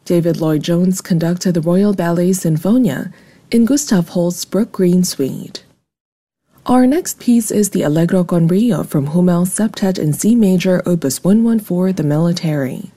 David Lloyd-Jones conducted the Royal Ballet Sinfonia in Gustav Holst's Brook-Green Suite. Our next piece is the Allegro con brio from Hummel's Septet in C major, opus 114, The Military.